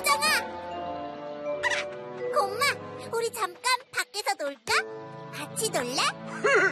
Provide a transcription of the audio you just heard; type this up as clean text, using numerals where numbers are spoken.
우정아! 곰마, 우리 잠깐 밖에서 놀까? 같이 놀래?